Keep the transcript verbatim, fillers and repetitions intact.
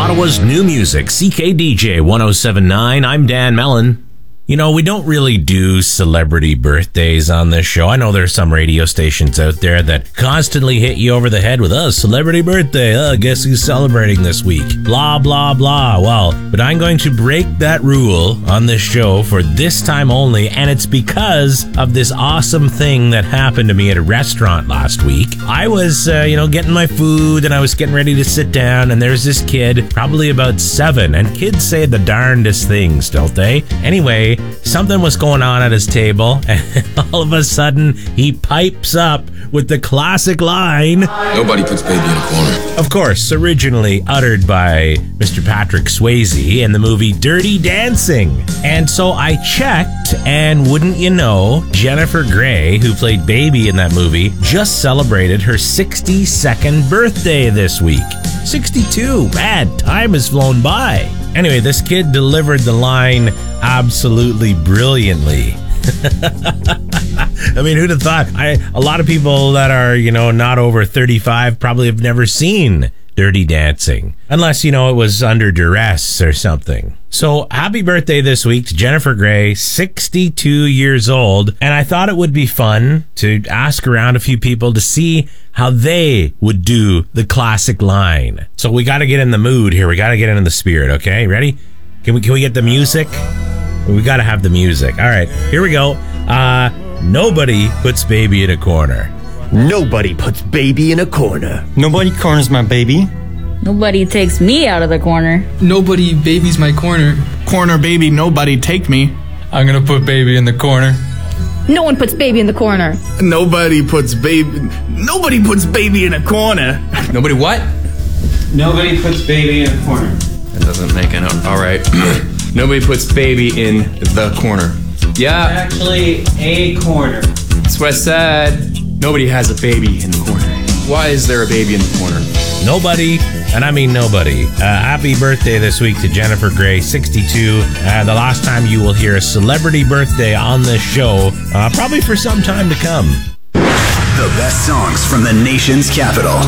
Ottawa's new music, C K D J one oh seven point nine. I'm Dan Mellon. You know, we don't really do celebrity birthdays on this show. I know there's some radio stations out there that constantly hit you over the head with, oh, celebrity birthday, uh, guess who's celebrating this week? Blah, blah, blah. Well, but I'm going to break that rule on this show for this time only, and it's because of this awesome thing that happened to me at a restaurant last week. I was, uh, you know, getting my food, and I was getting ready to sit down, and there's this kid, probably about seven, and kids say the darndest things, don't they? Anyway, something was going on at his table, and all of a sudden, he pipes up with the classic line, "Nobody puts baby in a corner." Of course, originally uttered by Mister Patrick Swayze in the movie Dirty Dancing. And so I checked, and wouldn't you know, Jennifer Grey, who played Baby in that movie, just celebrated her sixty-second birthday this week. sixty-two, man, time has flown by. Anyway, this kid delivered the line absolutely brilliantly. I mean, who'd have thought? I a lot of people that are, you know, not over thirty-five probably have never seen Dirty Dancing, unless, you know, it was under duress or something. So happy birthday this week to Jennifer Grey, sixty-two years old. And I thought it would be fun to ask around a few people to see how they would do the classic line. So we got to get in the mood here. We got to get into the spirit. Okay, ready? Can we, can we get the music? We got to have the music. All right, here we go. Uh, nobody puts baby in a corner. Nobody puts baby in a corner. Nobody corners my baby. Nobody takes me out of the corner. Nobody babies my corner. Corner baby, nobody take me. I'm gonna put baby in the corner. No one puts baby in the corner. Nobody puts baby... Nobody puts baby in a corner. Nobody what? Nobody puts baby in a corner. That doesn't make it out. All right. Nobody puts baby in the corner. Yeah. Actually, a corner. That's what I said. Nobody has a baby in the corner. Why is there a baby in the corner? Nobody, and I mean nobody. Uh, happy birthday this week to Jennifer Grey, sixty-two. Uh, the last time you will hear a celebrity birthday on this show, uh, probably for some time to come. The best songs from the nation's capital.